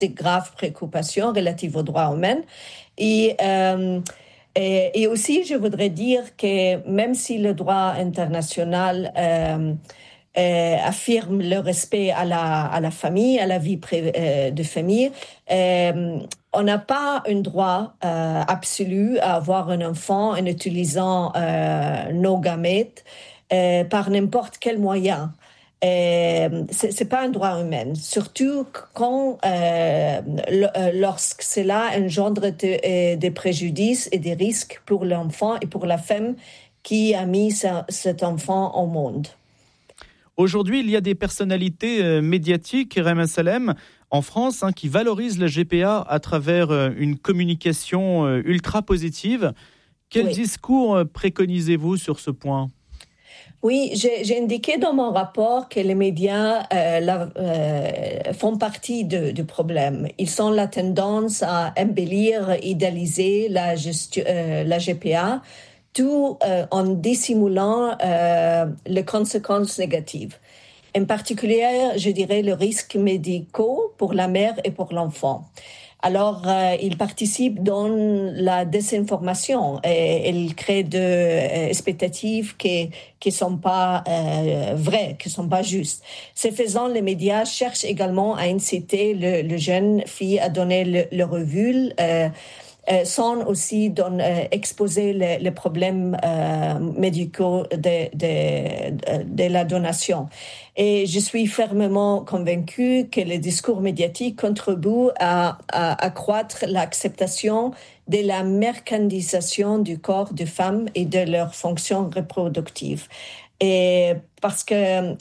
des graves préoccupations relatives aux droits humains. Et aussi, je voudrais dire que même si le droit international affirme le respect à la famille, à la vie de famille, on n'a pas un droit absolu à avoir un enfant en utilisant nos gamètes par n'importe quel moyen. C'est pas un droit humain, surtout quand lorsque cela engendre des préjudices et des risques pour l'enfant et pour la femme qui a mis cet enfant au monde. Aujourd'hui, il y a des personnalités médiatiques, Rema Salem, en France, qui valorisent la GPA à travers une communication ultra positive. Quel discours préconisez-vous sur ce point ? Oui, j'ai indiqué dans mon rapport que les médias font partie du problème. Ils ont la tendance à embellir, idéaliser la GPA, tout en dissimulant les conséquences négatives. En particulier, je dirais le risque médical pour la mère et pour l'enfant. Alors, ils participent dans la désinformation et ils créent des expectatives qui sont pas vraies, qui sont pas justes. Ce faisant, les médias cherchent également à inciter le jeune fille à donner le recul, sans aussi exposer les problèmes médicaux de la donation. Et je suis fermement convaincue que les discours médiatiques contribuent à accroître l'acceptation de la mercantilisation du corps des femmes et de leurs fonctions reproductives. Et parce que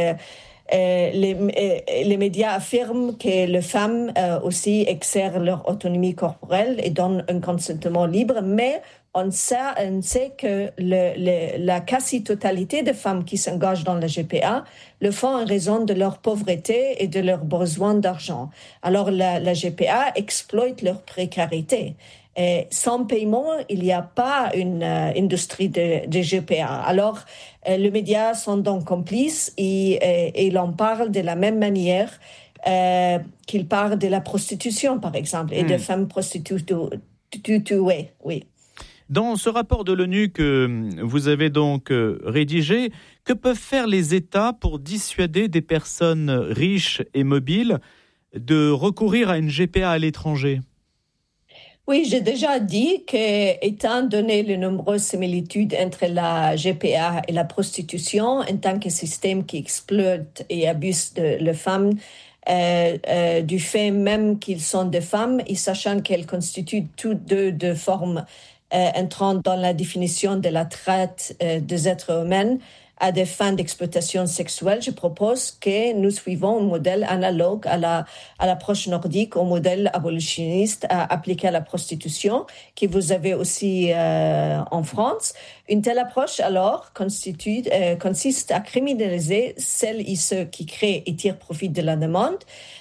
les médias affirment que les femmes aussi exercent leur autonomie corporelle et donnent un consentement libre, mais on sait que la quasi-totalité des femmes qui s'engagent dans la GPA le font en raison de leur pauvreté et de leurs besoins d'argent. Alors la GPA exploite leur précarité. Et sans paiement, il n'y a pas une industrie de GPA. Alors, les médias sont donc complices et l'on parle de la même manière qu'ils parlent de la prostitution, par exemple, et de femmes prostituées, oui. Dans ce rapport de l'ONU que vous avez donc rédigé, que peuvent faire les États pour dissuader des personnes riches et mobiles de recourir à une GPA à l'étranger ? Oui, j'ai déjà dit qu'étant donné les nombreuses similitudes entre la GPA et la prostitution en tant que système qui exploite et abuse de les femmes, du fait même qu'ils sont des femmes et sachant qu'elles constituent toutes deux de formes entrant dans la définition de la traite des êtres humains à des fins d'exploitation sexuelle, je propose que nous suivons un modèle analogue à l'approche nordique, au modèle abolitionniste appliqué à la prostitution, que vous avez aussi en France. Une telle approche, alors, consiste à criminaliser celles et ceux qui créent et tirent profit de la demande.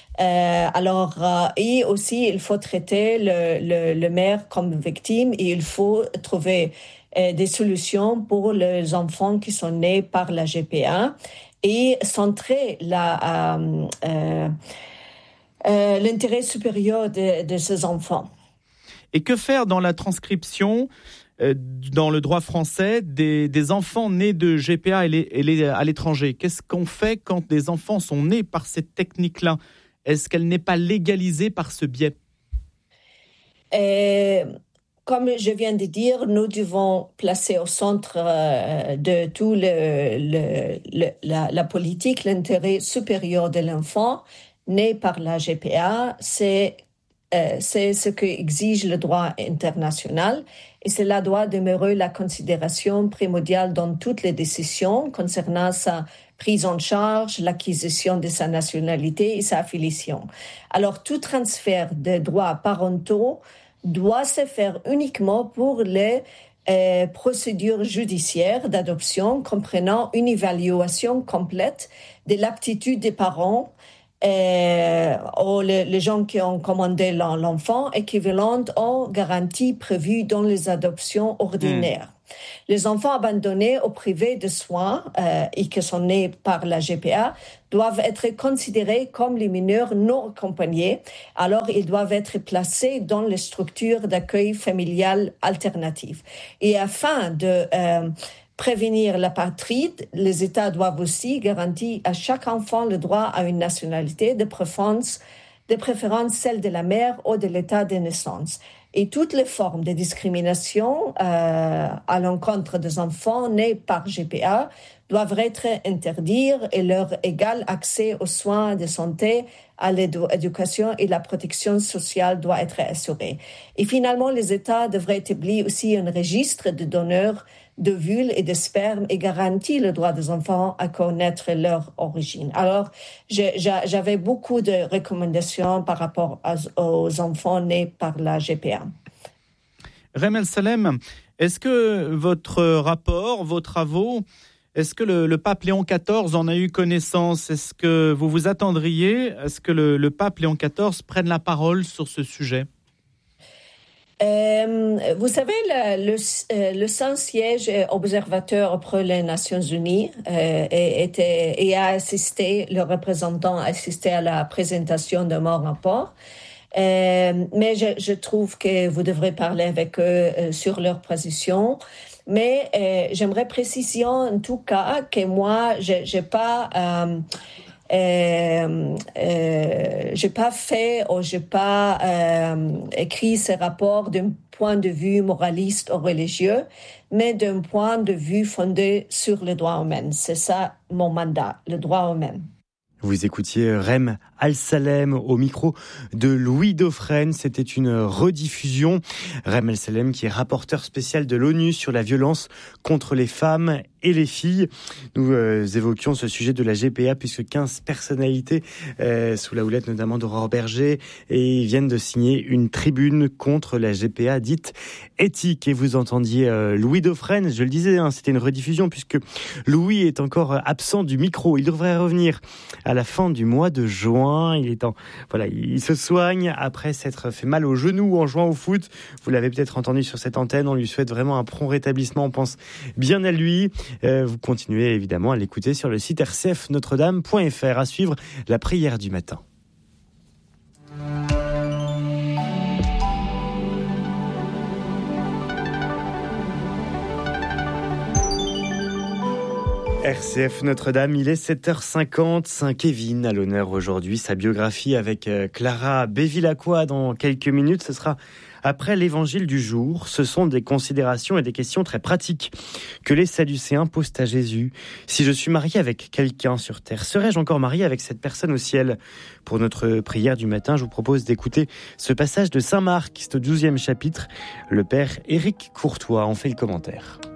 Et aussi, il faut traiter le maire comme victime et il faut trouver des solutions pour les enfants qui sont nés par la GPA et centrer l'intérêt supérieur de ces enfants. Et que faire dans la transcription dans le droit français des enfants nés de GPA à l'étranger ? Qu'est-ce qu'on fait quand des enfants sont nés par cette technique-là ? Est-ce qu'elle n'est pas légalisée par ce biais ? Comme je viens de dire, nous devons placer au centre de tout la politique l'intérêt supérieur de l'enfant né par la GPA. C'est ce qu'exige le droit international et cela doit demeurer la considération primordiale dans toutes les décisions concernant sa prise en charge, l'acquisition de sa nationalité et sa affiliation. Alors, tout transfert de droits parentaux doit se faire uniquement pour les procédures judiciaires d'adoption comprenant une évaluation complète de l'aptitude des parents les gens qui ont commandé l'enfant équivalente aux garanties prévues dans les adoptions ordinaires. Les enfants abandonnés au privé de soins et qui sont nés par la GPA doivent être considérés comme les mineurs non accompagnés. Alors, ils doivent être placés dans les structures d'accueil familial alternatives. Et afin de prévenir l'apatride, les États doivent aussi garantir à chaque enfant le droit à une nationalité, de préférence celle de la mère ou de l'État de naissance. Et toutes les formes de discrimination à l'encontre des enfants nés par GPA doivent être interdites et leur égal accès aux soins de santé, à l'éducation et la protection sociale doit être assuré. Et finalement, les États devraient établir aussi un registre de donneurs d'ovules et de sperme et garantir le droit des enfants à connaître leur origine. Alors, j'avais beaucoup de recommandations par rapport aux enfants nés par la GPA. Rem El Salem, est-ce que votre rapport, vos travaux, est-ce que le pape Léon XIV en a eu connaissance? Est-ce que vous vous attendriez à ce que le pape Léon XIV prenne la parole sur ce sujet? Vous savez, le Saint-Siège observateur auprès des Nations Unies et a assisté, le représentant a assisté à la présentation de mon rapport. Mais je trouve que vous devrez parler avec eux sur leur position. Mais j'aimerais préciser en tout cas que moi, j'ai pas fait ou j'ai pas écrit ce rapport d'un point de vue moraliste ou religieux, mais d'un point de vue fondé sur les droits humains. C'est ça mon mandat, le droit humain. Vous écoutiez Rem El Salem au micro de Louis Dauphren. C'était une rediffusion. Rem El Salem qui est rapporteur spécial de l'ONU sur la violence contre les femmes et les filles. Nous évoquions ce sujet de la GPA puisque 15 personnalités sous la houlette notamment d'Aurore Berger et viennent de signer une tribune contre la GPA dite éthique. Et vous entendiez Louis Dauphren, je le disais, c'était une rediffusion puisque Louis est encore absent du micro. Il devrait revenir à la fin du mois de juin. Il se soigne après s'être fait mal au genou en jouant au foot. Vous l'avez peut-être entendu sur cette antenne. On lui souhaite vraiment un prompt rétablissement. On pense bien à lui. Vous continuez évidemment à l'écouter sur le site rcfnotredame.fr. À suivre la prière du matin. RCF Notre-Dame, il est 7h50. Saint-Kévin à l'honneur aujourd'hui. Sa biographie avec Clara Bevilacqua dans quelques minutes. Ce sera après l'évangile du jour. Ce sont des considérations et des questions très pratiques que les Sadducéens posent à Jésus. Si je suis marié avec quelqu'un sur terre, serais-je encore marié avec cette personne au ciel? Pour notre prière du matin, je vous propose d'écouter ce passage de Saint Marc, c'est au 12e chapitre. Le père Éric Courtois en fait le commentaire.